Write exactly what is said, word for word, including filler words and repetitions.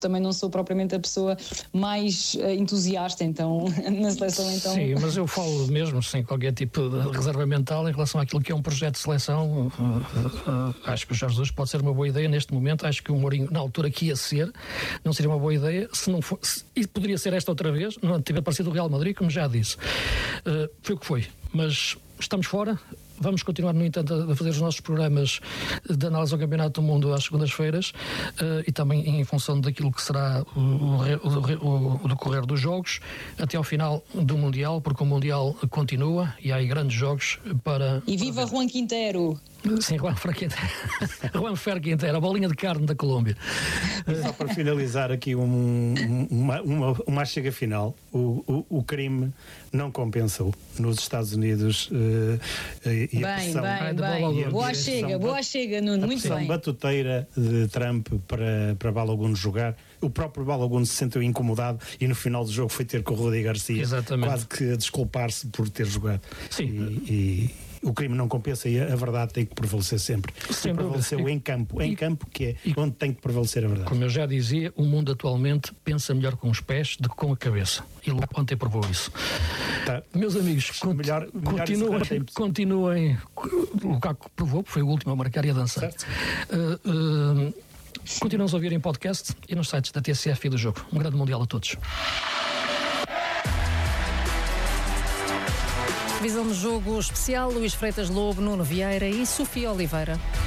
também não sou propriamente a pessoa mais uh, entusiasta, então, na seleção, então... Sim, mas eu falo mesmo sem qualquer tipo de reserva mental em relação àquilo que é um projeto de seleção. Uh, uh, acho que o Jorge Jesus pode ser uma boa ideia neste momento, acho que o Mourinho, na altura que ia ser, não seria uma boa ideia, se não for, se, e poderia ser esta outra vez, não tiver aparecido o Real Madrid, como já disse. Uh, foi o que foi, mas estamos fora. Vamos continuar, no entanto, a fazer os nossos programas de análise ao Campeonato do Mundo às segundas-feiras uh, e também em função daquilo que será o, o, o, o decorrer dos jogos até ao final do Mundial, porque o Mundial continua e há aí grandes jogos para... E viva Juan Quintero! Sim, Juan Quintero. Juan Fer Quintero, a bolinha de carne da Colômbia. Só para finalizar aqui um, uma, uma, uma chega final, o, o, o crime não compensou nos Estados Unidos uh, e bem, a pressão, bem, bem. Boa chega, boa chega, Nuno, muito bem. A pressão batuteira de Trump para, para Balogun jogar, o próprio Balogun se sentiu incomodado e no final do jogo foi ter com o Rudi Garcia. Exatamente. Quase que a desculpar-se por ter jogado. Sim. E, e o crime não compensa e a verdade tem que prevalecer sempre. Sempre prevaleceu em campo, em e, campo que é e, onde tem que prevalecer a verdade. Como eu já dizia, o mundo atualmente pensa melhor com os pés do que com a cabeça. E Lukaku ontem provou isso. Tá. Meus amigos, cont melhor, melhor continuem, continuem. O Lukaku provou, foi o último a marcar e a dançar. Uh, uh, continuamos a ouvir em podcast e nos sites da T C F e do Jogo. Um grande Mundial a todos. Visão do Jogo especial, Luís Freitas Lobo, Nuno Vieira e Sofia Oliveira.